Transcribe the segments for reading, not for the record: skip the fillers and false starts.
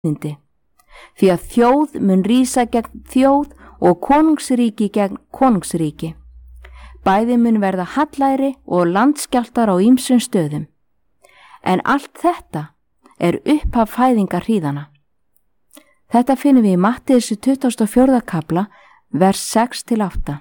tíðindi, því að þjóð mun rísa gegn þjóð og konungsríki gegn konungsríki. Bæði mun verða hallæri og landskjálftar á ýmsum stöðum. En allt þetta upphaf fæðingar hríðanna. Þetta finnum við í Matteusar 24. kafla, vers 6-8.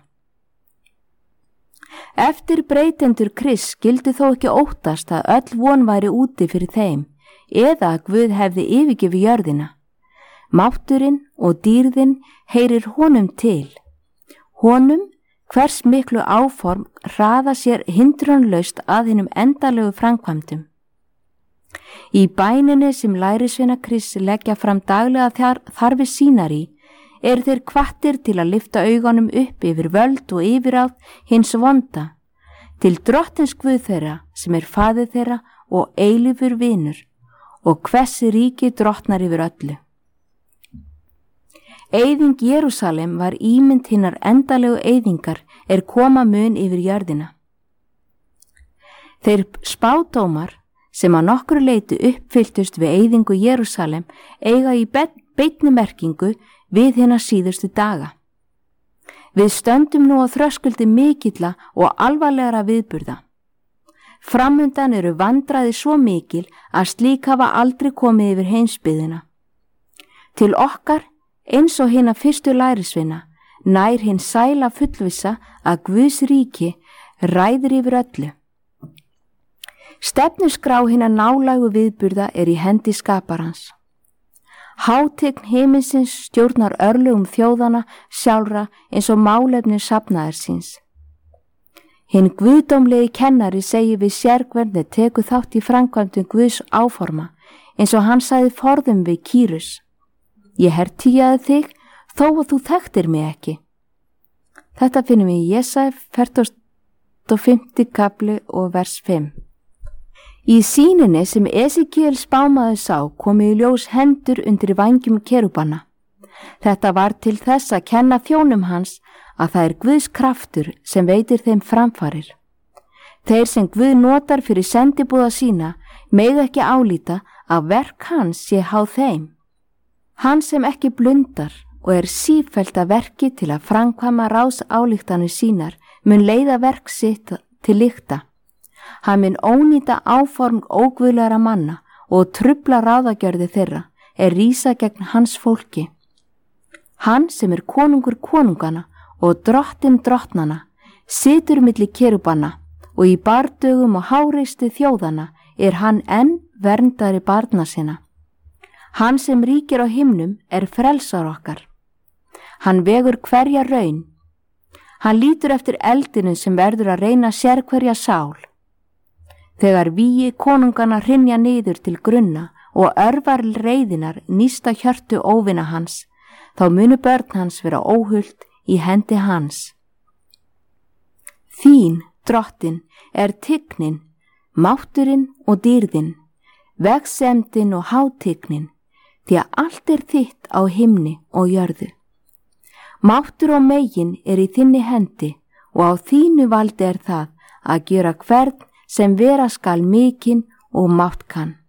Eftir breytendur Krists skyldi þó ekki óttast að öll von væri úti fyrir þeim, eða að Guð hefði yfirgefið jörðina. Mátturinn og dýrðin heyrir honum til. Honum hvers miklu áform hraða sér hindrunlaust að hinum endalegu framkvæmdum. Í bæninni sem lærisveina Krists leggja fram daglega þarfir sínar í, þeir hvattir til að lyfta augunum upp yfir völd og yfiráð hins vonda, til drottins Guð þeirra sem faðir þeirra og eilífur vinur, og hvers ríki drottnar yfir öllu. Eyðing Jerúsalem var ímynd hinnar endalegu eyðingar koma mun yfir jörðina. Þeir spádómar sem að nokkru leyti uppfylltust við eyðingu Jerúsalem eiga í beinni merkingu við hina síðustu daga. Við stöndum nú á þröskuldi mikilla og alvarlegra viðburða. Framundan vandræði svo mikil að slík hafa aldrei komið yfir heimsbyggðina. Til okkar, eins og hina fyrstu lærisveina, nær hinn sæla fullvissa að Guðs ríki ræður yfir öllu. Stefnuskrá hinna nálægu viðburða í hendi skaparans. Hátign himinsins stjórnar örlögum þjóðana sjálfra eins og málefni safnaðar síns. Hinn guðdómlegi kennari segir við sérkverðni tekur þátt í framkvæmdum Guðs áforma, eins og hann sagði forðum við Kýrus. Ég hertíjaði þig þó að þú þekktir mig ekki. Þetta finnum við í Jesaja 45. kapli og vers 5. Í sýninni sem Esekiel spámaður sá komu í ljós hendur undir vængjum kerúbanna. Þetta var til þess að kenna þjónum hans að það Guðs kraftur sem veitir þeim framfarir. Þeir sem Guð notar fyrir sendibúða sína mega ekki álíta að verk hans sé háð þeim. Hann sem ekki blundar og sífellt að verki til að framkvæma ráðsályktanir sínar mun leiða verk sitt til lykta. Hann mun ónýta áform óguðlegra manna og trufla ráðagjörði þeirra rísa gegn hans fólki. Hann sem konungur konungana og drottinn drottnana situr milli kerubanna og í bardögum og háreistu þjóðana hann enn verndari barna sinna. Hann sem ríkir á himnum frelsar okkar. Hann vegur hverja raun. Hann lítur eftir eldinu sem verður að reyna sérhverja sál. Þegar vígi konungana hrynja niður til grunna og örvar reiðinar nísta hjörtu óvina hans, þá munu börn hans vera óhult í hendi hans. Þín, drottin, tignin, mátturinn og dýrðin, vegsemdin og hátignin, því að allt þitt á himni og jörðu. Máttur og megin í þinni hendi og á þínu valdi það að gera hvern sem vera skal mikinn og mátt kann.